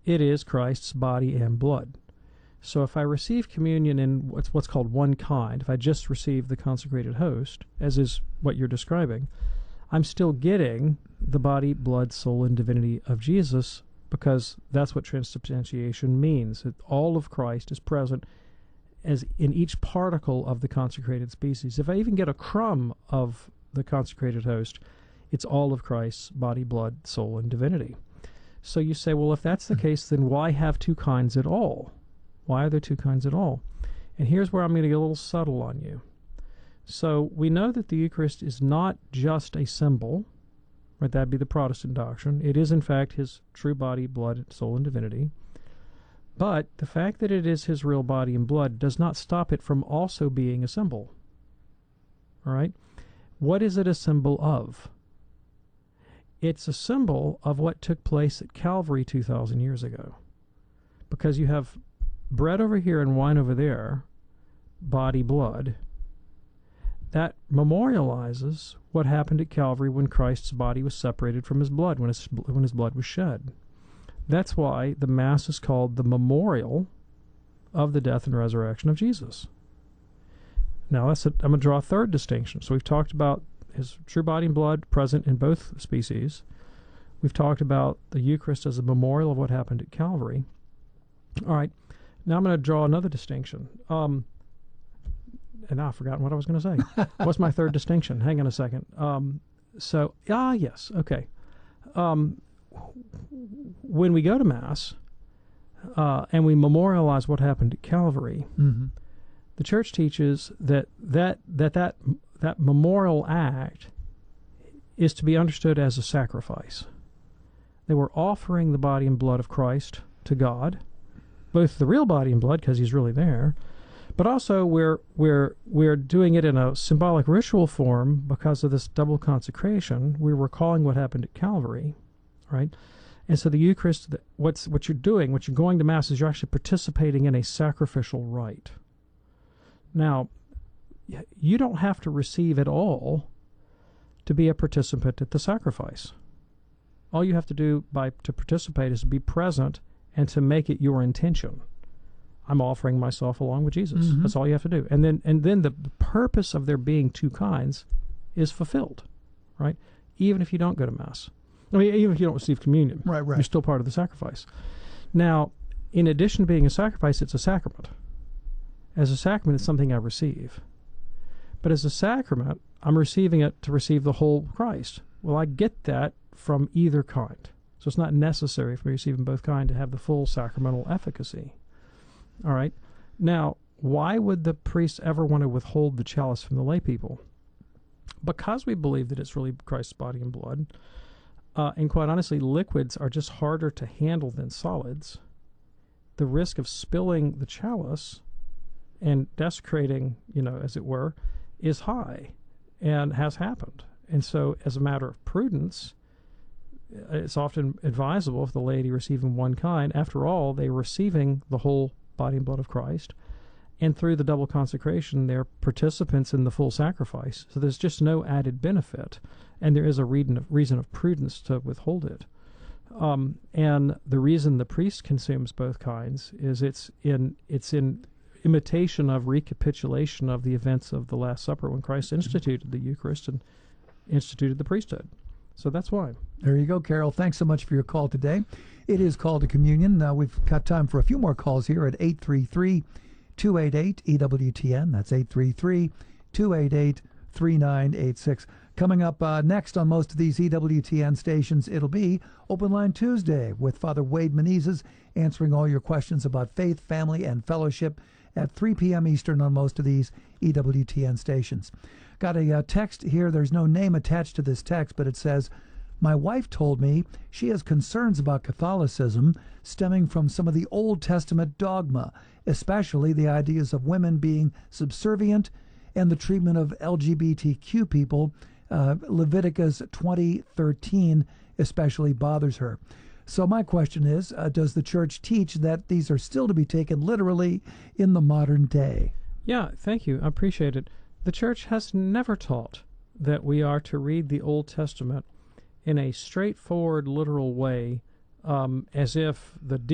it is Christ's body and blood. So if I receive communion in what's called one kind, if I just receive the consecrated host, as is what you're describing, I'm still getting the body, blood, soul, and divinity of Jesus, because that's what transubstantiation means. That all of Christ is present as in each particle of the consecrated species. If I even get a crumb of the consecrated host, it's all of Christ's body, blood, soul, and divinity. So you say, well, if that's the case, then why have two kinds at all? Why are there two kinds at all? And here's where I'm going to get a little subtle on you. So we know that the Eucharist is not just a symbol, right? That'd be the Protestant doctrine. It is, in fact, his true body, blood, soul, and divinity. But the fact that it is his real body and blood does not stop it from also being a symbol. All right? What is it a symbol of? It's a symbol of what took place at Calvary 2,000 years ago. Because you have bread over here and wine over there, body, blood. That memorializes what happened at Calvary when Christ's body was separated from his blood, when his blood was shed. That's why the Mass is called the memorial of the death and resurrection of Jesus. Now, I'm going to draw a third distinction. So we've talked about his true body and blood present in both species. We've talked about the Eucharist as a memorial of what happened at Calvary. All right, now I'm going to draw another distinction. And now I've forgotten what I was going to say. What's my third distinction? Hang on a second. Yes, okay. When we go to Mass and we memorialize what happened at Calvary, the Church teaches that memorial act is to be understood as a sacrifice. They were offering the body and blood of Christ to God, both the real body and blood, because he's really there, but also we're doing it in a symbolic ritual form because of this double consecration. We're recalling what happened at Calvary, right? And so the Eucharist, what you're doing, what you're going to Mass, is you're actually participating in a sacrificial rite. Now, you don't have to receive at all to be a participant at the sacrifice. All you have to do to participate is to be present and to make it your intention. I'm offering myself along with Jesus. That's all you have to do. And then the purpose of there being two kinds is fulfilled, right? Even if you don't go to Mass. I mean, even if you don't receive communion, right. You're still part of the sacrifice. Now, in addition to being a sacrifice, it's a sacrament. As a sacrament, it's something I receive. But as a sacrament, I'm receiving it to receive the whole Christ. Well, I get that from either kind. So it's not necessary for me receiving both kind to have the full sacramental efficacy. All right. Now, why would the priest ever want to withhold the chalice from the lay people? Because we believe that it's really Christ's body and blood. And quite honestly, liquids are just harder to handle than solids. The risk of spilling the chalice and desecrating, as it were, is high and has happened. And so as a matter of prudence, it's often advisable if the laity receiving one kind, after all, they're receiving the whole body and blood of Christ, and through the double consecration, they're participants in the full sacrifice. So there's just no added benefit, and there is a reason of prudence to withhold it. And the reason the priest consumes both kinds is it's in imitation of recapitulation of the events of the Last Supper when Christ instituted the Eucharist and instituted the priesthood. So that's why. There you go, Carol. Thanks so much for your call today. It is Call to Communion. Now we've got time for a few more calls here at 833-288-EWTN. That's 833-288-3986. Coming up next on most of these EWTN stations, it'll be Open Line Tuesday with Father Wade Menezes answering all your questions about faith, family, and fellowship at 3 p.m. Eastern on most of these EWTN stations. Got a text here. There's no name attached to this text, but it says, my wife told me she has concerns about Catholicism stemming from some of the Old Testament dogma, especially the ideas of women being subservient and the treatment of LGBTQ people. Leviticus 20:13 especially bothers her. So my question is, does the Church teach that these are still to be taken literally in the modern day? Yeah, thank you. I appreciate it. The Church has never taught that we are to read the Old Testament in a straightforward, literal way, as if the